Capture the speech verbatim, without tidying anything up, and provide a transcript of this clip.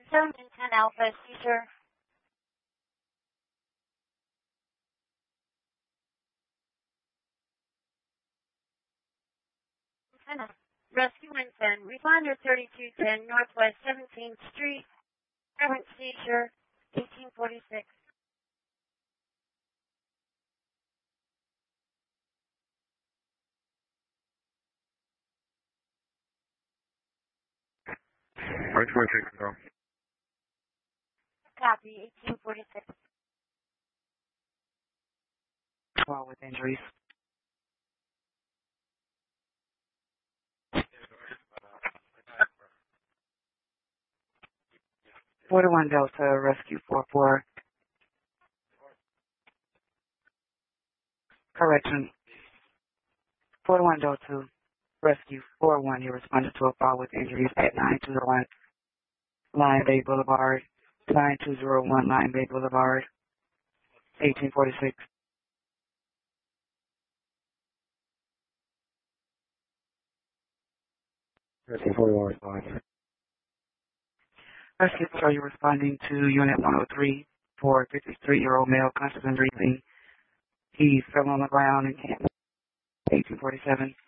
seven and ten Alpha Seizure. Antenna. Rescue one ten. Refiner thirty-two ten Northwest seventeenth Street. Current seizure eighteen forty-six. Richmond, take control. Copy, eighteen forty-six. Fall with injuries. forty-one Delta, Rescue four four. Correction. forty-one Delta, Rescue four one. You responded to a fall with injuries at nine two zero one Lion Bay Boulevard. nine two zero one Lion Bay Boulevard. eighteen forty-six. Rescue forty-one response. Rescue four, you're responding to Unit one oh three for a fifty-three-year-old male conscious and breathing. He fell on the ground and can't. eighteen forty-seven.